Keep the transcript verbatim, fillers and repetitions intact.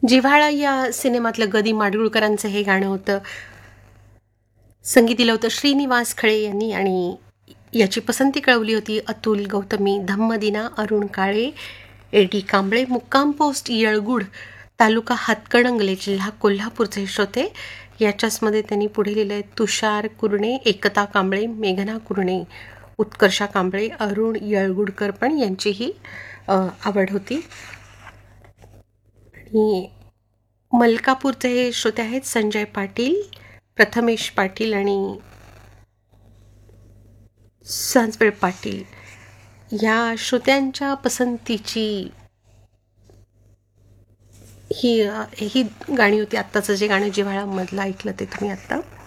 जिव्हाळा या सिनेमातलं गदी माडगुळकरांचं हे गाणं होतं. संगीत दिलं होतं श्रीनिवास खळे यांनी आणि याची पसंती कळवली होती अतुल गौतमी, धम्मदिना, अरुण काळे, एडी कांबळे, मुक्काम पोस्ट येळगुड, तालुका हातकणंगले, जिल्हा कोल्हापूरचे श्रोते. याच्याचमध्ये त्यांनी पुढे लिहिलं आहे तुषार कुरणे, एकता कांबळे, मेघना कुरणे, उत्कर्षा कांबळे, अरुण येळगुडकर पण यांचीही आवड होती. आणि मलकापूरचे हे श्रोते आहेत संजय पाटील, प्रथमेश पाटील आणि सांजवेळ पाटील. या श्रोत्यांच्या पसंतीची ही ही गाणी होती. आत्ताचं जे गाणं जिव्हाळ्यामधलं ऐकलं ते तुम्ही आत्ता.